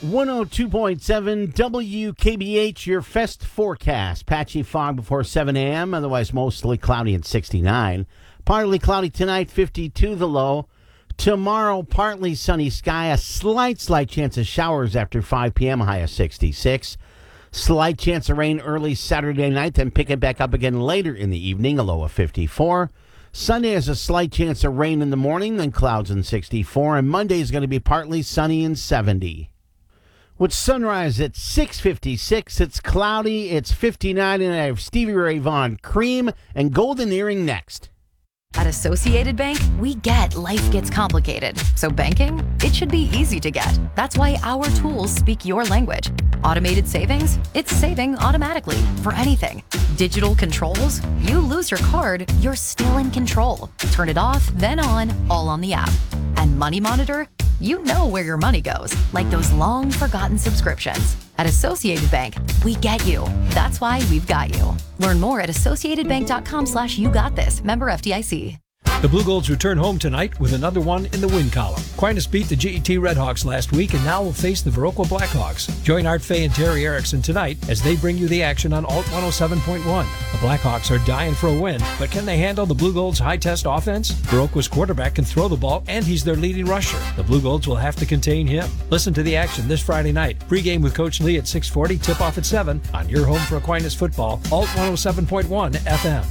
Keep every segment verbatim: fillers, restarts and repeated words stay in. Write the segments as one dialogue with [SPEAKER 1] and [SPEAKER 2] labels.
[SPEAKER 1] one oh two point seven W K B H, your Fest forecast. Patchy fog before seven a.m., otherwise mostly cloudy at sixty-nine. Partly cloudy tonight, fifty-two the low. Tomorrow, partly sunny sky, a slight, slight chance of showers after five p.m., high of sixty-six. Slight chance of rain early Saturday night, then pick it back up again later in the evening, a low of fifty-four. Sunday has a slight chance of rain in the morning, then clouds and sixty-four. And Monday is going to be partly sunny and seventy. With sunrise at six fifty-six, it's cloudy, it's fifty-nine, and I have Stevie Ray Vaughan, Cream, and Golden Earring next.
[SPEAKER 2] At Associated Bank, we get life gets complicated. So banking, it should be easy to get. That's why our tools speak your language. Automated savings, it's saving automatically for anything. Digital controls, you lose your card, you're still in control. Turn it off, then on, all on the app. And Money Monitor, you know where your money goes, like those long forgotten subscriptions. At Associated Bank, we get you. That's why we've got you. Learn more at associatedbank.com slash you got this. Member F D I C.
[SPEAKER 3] The Blue Golds return home tonight with another one in the win column. Aquinas beat the G E T Redhawks last week and now will face the Viroqua Blackhawks. Join Art Fay and Terry Erickson tonight as they bring you the action on Alt one oh seven point one. The Blackhawks are dying for a win, but can they handle the Blue Golds' high-test offense? Viroqua's quarterback can throw the ball, and he's their leading rusher. The Blue Golds will have to contain him. Listen to the action this Friday night. Pre-game with Coach Lee at six forty, tip-off at seven on your home for Aquinas football, Alt one oh seven point one F M.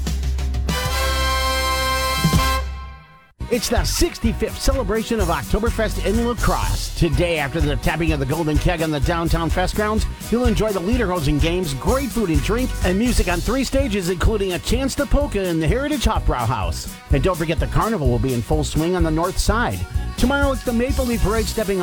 [SPEAKER 1] It's the sixty-fifth celebration of Oktoberfest in La Crosse. Today, after the tapping of the Golden Keg on the downtown fest grounds, you'll enjoy the Lederhosen games, great food and drink, and music on three stages, including a chance to polka in the Heritage Hofbrau House. And don't forget the carnival will be in full swing on the north side. Tomorrow, it's the Maple Leaf Parade stepping